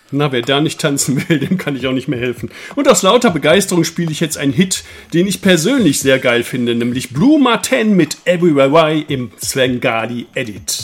Na, wer da nicht tanzen will, dem kann ich auch nicht mehr helfen. Und aus lauter Begeisterung spiele ich jetzt einen Hit, den ich persönlich sehr geil finde, nämlich Blue Martin mit Everywhere im Svengali Edit.